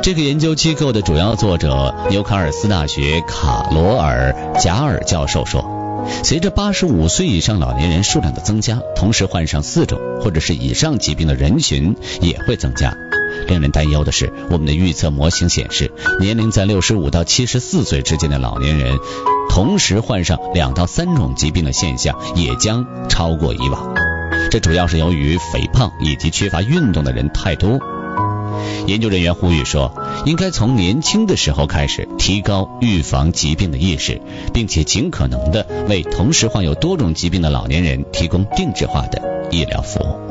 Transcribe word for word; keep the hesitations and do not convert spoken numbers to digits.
这个研究机构的主要作者纽卡尔斯大学卡罗尔·贾尔教授说，随着八十五岁以上老年人数量的增加，同时患上四种或者是以上疾病的人群也会增加。令人担忧的是，我们的预测模型显示，年龄在六十五到七十四岁之间的老年人同时患上两到三种疾病的现象也将超过以往。这主要是由于肥胖以及缺乏运动的人太多。研究人员呼吁说，应该从年轻的时候开始提高预防疾病的意识，并且尽可能的为同时患有多种疾病的老年人提供定制化的医疗服务。